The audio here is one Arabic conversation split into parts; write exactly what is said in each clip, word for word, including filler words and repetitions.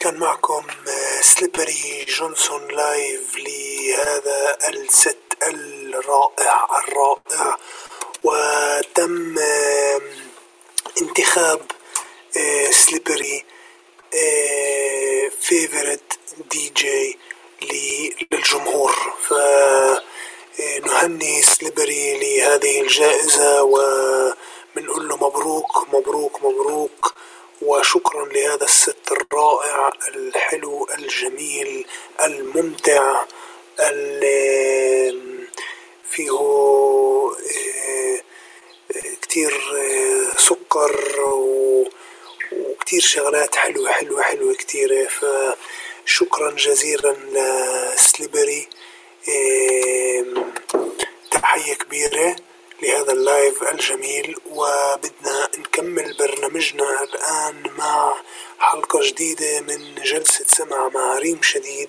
كان معكم سليبري جونسون لايف لهذا الست الرائع الرائع. وتم انتخاب سليبري فيفورت دي جي للجمهور، فنهني سليبري لهذه الجائزة وبنقول له مبروك مبروك مبروك، وشكرا لهذا الست الرائع الحلو الجميل الممتع اللي فيه كتير سكر وكتير شغلات حلوة حلوة حلوة كتيرة. فشكرا جزيلا لسليبري، تحية كبيرة لهذا اللايف الجميل. وبدنا نكمل برنامجنا الآن مع حلقة جديدة من جلسة سمع مع ريم شديد.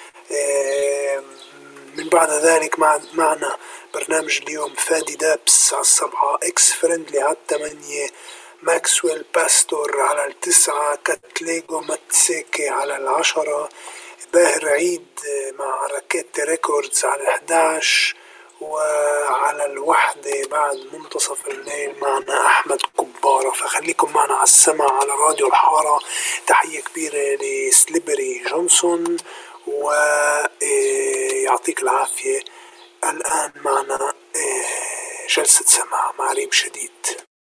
من بعد ذلك معنا برنامج اليوم فادي دابس على السبعة، اكس فريندلي على الثمانية، ماكسويل باستور على التسعة، كاتليجو ماتسيكي على العشرة، باهر عيد مع راكيت ريكوردز على الحداش، وعلى الوحدة بعد منتصف الليل معنا أحمد كبارة. فخليكم معنا على السمع على راديو الحارة. تحية كبيرة لسليبري جونسون ويعطيك العافية. الآن معنا جلسة سمع مع ريم شديد.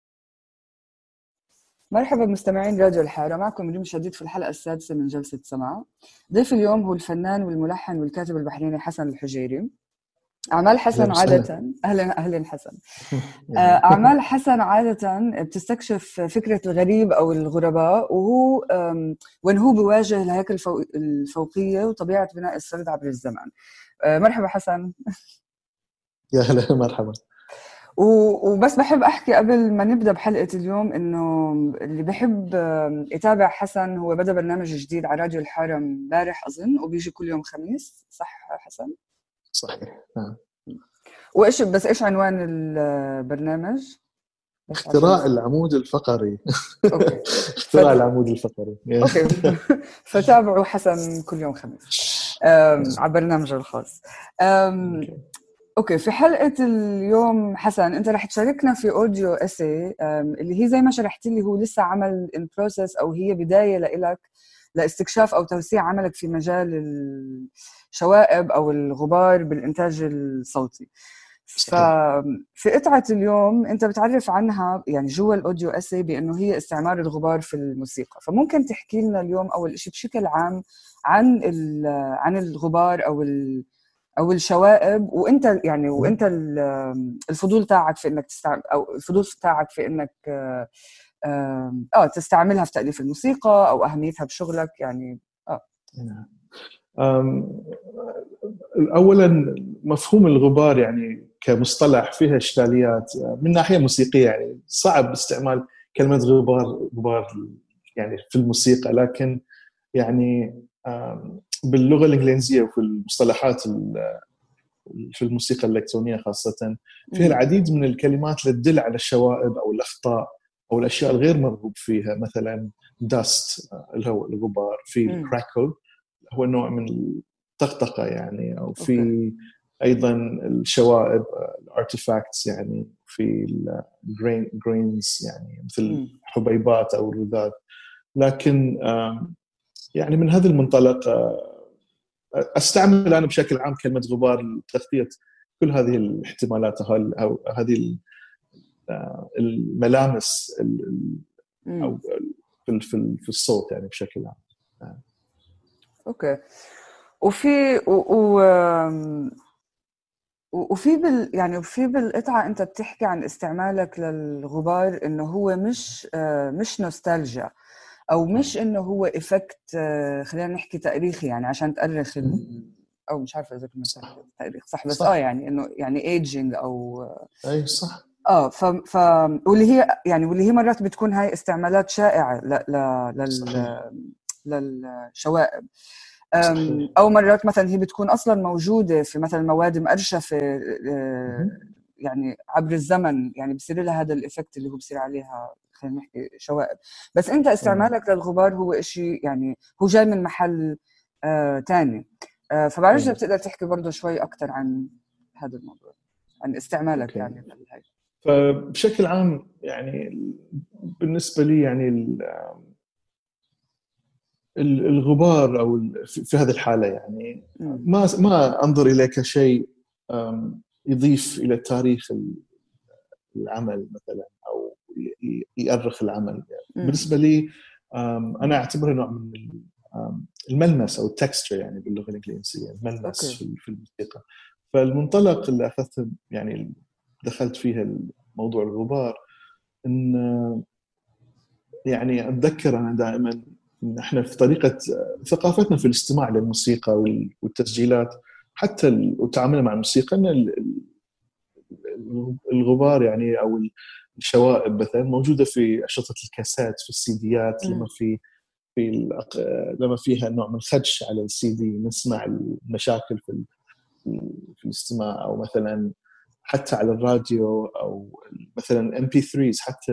مرحبا مستمعين راديو الحارة، معكم ريم شديد في الحلقة السادسة من جلسة سمع. ضيف اليوم هو الفنان والملحن والكاتب البحريني حسن الحجيري. أعمال حسن عادة أهلا أهلا حسن أعمال حسن عادة بتستكشف فكرة الغريب أو الغرباء، وهو وين هو بيواجه الهيكل الفوقية وطبيعة بناء السرد عبر الزمن. مرحبا حسن. يا هلا مرحبا. وبس بحب أحكي قبل ما نبدأ بحلقة اليوم إنه اللي بحب يتابع حسن هو بدأ برنامج جديد على راديو الحارة امبارح أظن، وبيجي كل يوم خميس، صح حسن؟ صحيح. نعم. وإيش بس إيش عنوان البرنامج؟ اختراع العمود الفقري. أوكي. اختراع فت... العمود الفقري. أوكي. فتابعوا حسن كل يوم خميس على برنامجه الخاص. أوكي. أوكي، في حلقة اليوم حسن أنت رح تشاركنا في أوديو أسي اللي هي زي ما شرحت لي هو لسه عمل in process، أو هي بداية لإلك لاستكشاف أو توسيع عملك في مجال الشوائب أو الغبار بالإنتاج الصوتي. ففي قطعة اليوم أنت بتعرف عنها يعني جوا الأوديو أسي بأنه هي استعمار الغبار في الموسيقى. فممكن تحكي لنا اليوم أول شيء بشكل عام عن عن الغبار أو ال أو الشوائب، وأنت يعني وأنت الفضول تاعك في إنك تستعمل أو الفضول تاعك في إنك آه, آه تستعملها في تأليف الموسيقى أو أهميتها بشغلك يعني. آه. أولاً مفهوم الغبار يعني كمصطلح فيها إشكاليات من ناحية موسيقية، يعني صعب استعمال كلمة غبار غبار يعني في الموسيقى، لكن يعني باللغة الإنجليزية وفي المصطلحات في الموسيقى الإلكترونية خاصة فيها العديد من الكلمات اللي تدل على الشوائب أو الأخطاء أو الأشياء الغير مرغوب فيها. مثلا dust اللي هو الغبار، في crackle هو نوع من الطقطقة يعني، أو في أوكي. أيضا الشوائب artifacts يعني، في grains يعني مثل حبيبات أو رذاذ. لكن يعني من هذا المنطلق أستعمل أنا بشكل عام كلمة غبار لتغطية كل هذه الاحتمالات أو هذه الملامس أو في في الصوت يعني بشكل عام. أوكي. وفي و... و... وفي بال يعني وفي بالقطعة أنت بتحكي عن استعمالك للغبار إنه هو مش مش نوستالجيا أو مش إنه هو إفكت خلينا نحكي تاريخي يعني عشان تأرخ ال... أو مش عارفة إذا كنت تاريخ صح، بس صح. آه يعني إنه يعني ايجينج أو أي صح. آه ف ف واللي هي يعني واللي هي مرات بتكون هاي استعمالات شائعة ل ل لل للشوائب، أو مرات مثلا هي بتكون أصلا موجودة في مثلا مواد مأرشفة يعني عبر الزمن، يعني بصير لها هذا الإفكت اللي هو بصير عليها خلينا نحكي شوائب. بس انت استعمالك للغبار هو إشي يعني هو جاي من محل آه تاني، آه فبعرفش اذا بتقدر تحكي برضه شوي اكثر عن هذا الموضوع، عن استعمالك أوكي. يعني للهي. فبشكل عام يعني بالنسبه لي يعني الغبار او في هذه الحاله يعني ما ما انظر اليه كشيء يضيف الى تاريخ العمل مثلا او يؤرخ العمل يعني. بالنسبه لي انا اعتبره نوع من الملمس او التكستشر يعني باللغه الانجليزيه، الملمس أوكي. في الموسيقى. فالمنطلق اللي اخذته يعني دخلت فيها موضوع الغبار ان يعني اتذكر انا دائما ان احنا في طريقه ثقافتنا في الاستماع للموسيقى والتسجيلات حتى وتعاملنا مع الموسيقى ان الغبار يعني او الشوائب مثلا موجوده في اشرطه الكاسات، في السيديات، لما في في لما فيها نوع من خدش على السي دي نسمع المشاكل في في الاستماع، او مثلا حتى على الراديو، او مثلا ام بي ثلاثة حتى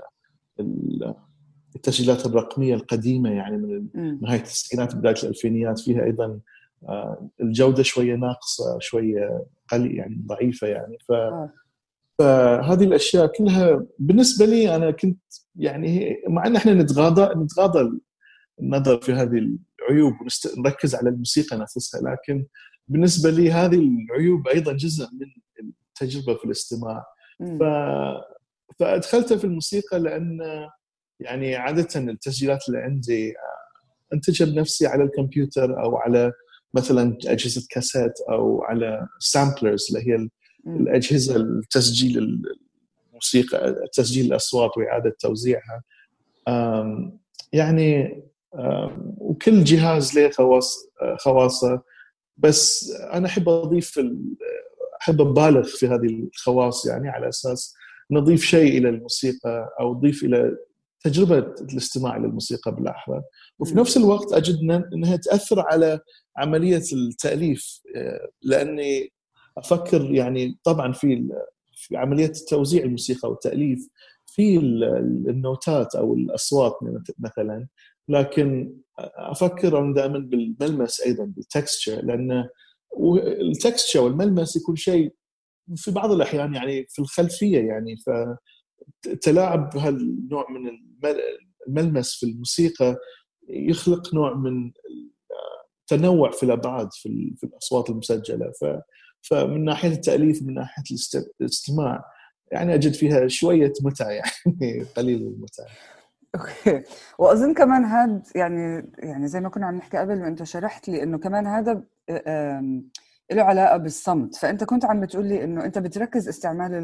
التسجيلات الرقميه القديمه يعني من نهايه التسعينات بدايه الالفينيات فيها ايضا الجوده شويه ناقصه، شويه قليل يعني ضعيفه يعني. ف فهذه الاشياء كلها بالنسبه لي انا كنت يعني مع ان احنا نتغاضى نتغاضى النظر في هذه العيوب ونركز على الموسيقى نفسها، لكن بالنسبه لي هذه العيوب ايضا جزء من التجربه في الاستماع. ف فادخلتها في الموسيقى لان يعني عاده التسجيلات اللي عندي انتجها بنفسي على الكمبيوتر او على مثلا اجهزه كاسات او على سامبلرز اللي هي الأجهزة التسجيل الموسيقى، تسجيل الأصوات وإعادة توزيعها. يعني وكل جهاز له خواص خواصه، بس أنا أحب أضيف أحب أبالغ في هذه الخواص يعني على أساس نضيف شيء إلى الموسيقى أو نضيف إلى تجربة الاستماع إلى الموسيقى بالأحرى، وفي نفس الوقت أجد أنها تأثر على عملية التأليف، لأني أفكر يعني طبعا في في عملية توزيع الموسيقى والتأليف في النوتات أو الأصوات مثلا، لكن أفكر أنا دائما بالملمس أيضا بالتكستشر، لأن التكستشر والملمس يكون شيء في بعض الأحيان يعني في الخلفية يعني. فتلاعب هالنوع من الملمس في الموسيقى يخلق نوع من تنوع في الأبعاد في الأصوات المسجلة. ف فمن ناحية التأليف من ناحية الاستماع يعني أجد فيها شوية متعة يعني قليل المتعة. أوكي. وأظن كمان هاد يعني يعني زي ما كنا عم نحكي قبل وأنت شرحت لي إنه كمان هذا له علاقة بالصمت، فأنت كنت عم بتقول لي إنه أنت بتركز استعمال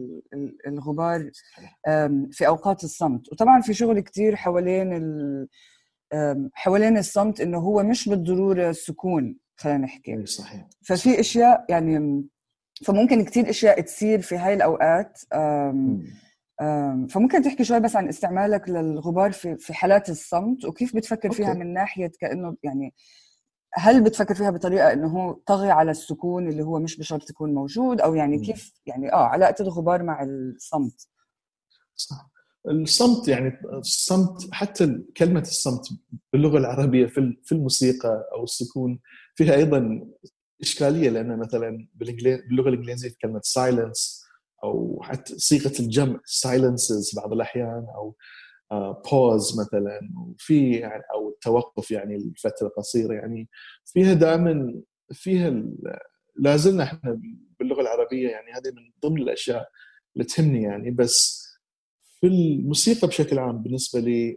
الغبار في أوقات الصمت، وطبعا في شغل كتير حوالين ال حوالين الصمت إنه هو مش بالضرورة سكون، خلينا نحكي صحيح. ففي أشياء يعني فممكن كتير أشياء تصير في هاي الأوقات. أم أم فممكن تحكي شوي بس عن استعمالك للغبار في في حالات الصمت وكيف بتفكر فيها أوكي. من ناحية كأنه يعني هل بتفكر فيها بطريقة إنه هو طغي على السكون اللي هو مش بشرط يكون موجود، أو يعني كيف يعني آه علاقة الغبار مع الصمت؟ صح. الصمت يعني الصمت حتى كلمة الصمت باللغة العربية في الموسيقى أو السكون فيها أيضا إشكالية، لأن مثلا باللغة الإنجليزية كلمة silence أو حتى صيغة الجمع silences بعض الأحيان، أو pause مثلا، وفي يعني أو التوقف يعني لفترة قصيرة، يعني فيها دائما فيها لازلنا إحنا باللغة العربية يعني هذه من ضمن الأشياء اللي تهمني يعني. بس في الموسيقى بشكل عام بالنسبة لي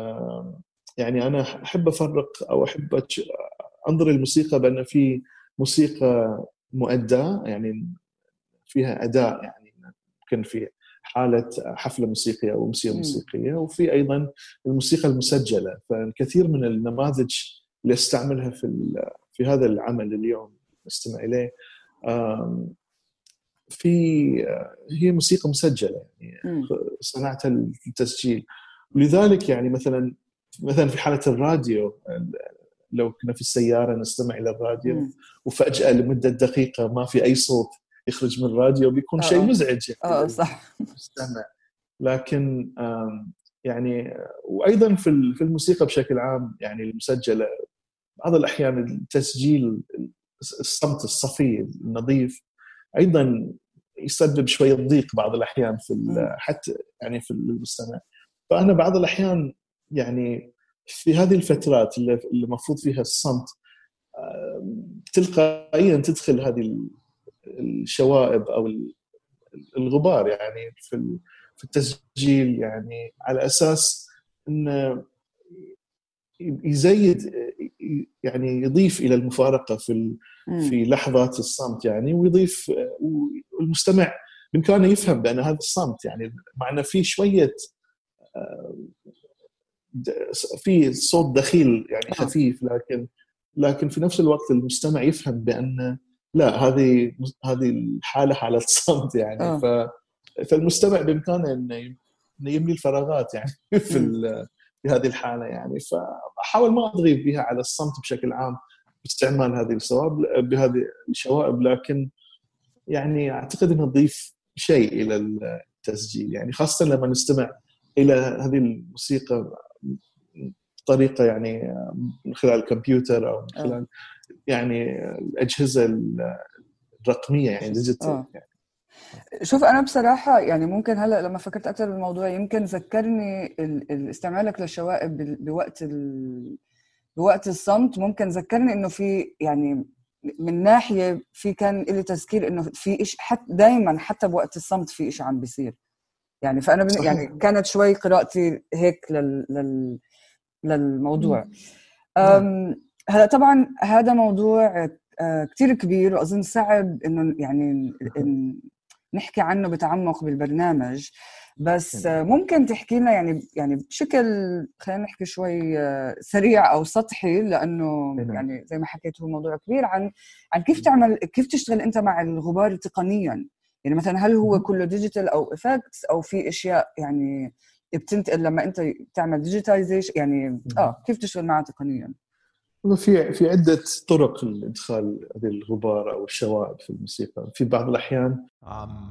يعني أنا أحب أفرق أو أحب أنظر الموسيقى بأن في موسيقى مؤداة يعني فيها أداء، يعني ممكن في حالة حفلة موسيقية أو أمسية موسيقية، وفي أيضا الموسيقى المسجلة. فالكثير من النماذج اللي استعملها في في هذا العمل اليوم نستمع إليه في هي موسيقى مسجلة يعني صنعتها للتسجيل. ولذلك يعني مثلا مثلا في حالة الراديو لو كنا في السيارة نستمع إلى الراديو مم. وفجأة لمدة دقيقة ما في أي صوت يخرج من الراديو بيكون أوه. شيء مزعج يعني اه صح للمستمع. لكن يعني وايضا في في الموسيقى بشكل عام يعني المسجله بعض الاحيان التسجيل الصمت الصفي النظيف ايضا يسبب شويه ضيق بعض الاحيان في حتى يعني في المستمع. فانا بعض الاحيان يعني في هذه الفترات اللي المفروض فيها الصمت تلقائيا تدخل هذه الشوائب او الغبار يعني في في التسجيل، يعني على اساس انه يزيد يعني يضيف الى المفارقه في في لحظات الصمت يعني، ويضيف والمستمع بامكانه يفهم بان هذا الصمت يعني معنى فيه شويه في صوت دخيل يعني خفيف، لكن لكن في نفس الوقت المستمع يفهم بان لا هذه هذه الحاله حاله صمت يعني. ف فالمستمع بامكانه انه يملي الفراغات يعني في في هذه الحاله يعني. فاحاول ما اضغط بها على الصمت بشكل عام باستعمال هذه الشوائب بهذه الشوائب، لكن يعني اعتقد انها تضيف شيء الى التسجيل يعني، خاصه لما نستمع الى هذه الموسيقى بطريقه يعني من خلال الكمبيوتر او من خلال يعني الاجهزه الرقميه يعني ديجيتال يعني. شوف أنا بصراحة يعني ممكن هلأ لما فكرت أكثر بالموضوع يمكن ذكرني استعمالك للشوائب بوقت بوقت الصمت، ممكن ذكرني إنه في يعني من ناحية في كان لي تذكير إنه في إيش حتى دايما حتى بوقت الصمت في إيش عم بيصير يعني. فأنا بن... يعني كانت شوي قراءتي هيك لل... لل... للموضوع. أم... هلا طبعا هذا موضوع كتير كبير وأظن صعب إنه يعني إن نحكي عنه بتعمق بالبرنامج، بس ممكن تحكي لنا يعني يعني بشكل خلينا نحكي شوي سريع او سطحي، لانه يعني زي ما حكيت هو موضوع كبير عن عن كيف تعمل كيف تشتغل انت مع الغبار تقنيا يعني. مثلا هل هو كله ديجيتال او افكتس او في اشياء يعني بتنتقل لما انت تعمل ديجيتايزيشن يعني اه كيف تشتغل معه تقنيا؟ في في عده طرق لادخال هذه الغبار او الشوائب في الموسيقى. في بعض الاحيان